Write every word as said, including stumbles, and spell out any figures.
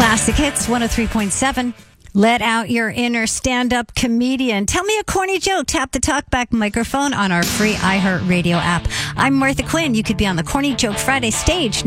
Classic Hits one oh three point seven. Let out your inner stand-up comedian. Tell me a corny joke. Tap the talkback microphone on our free iHeartRadio app. I'm Martha Quinn. You could be on the Corny Joke Friday stage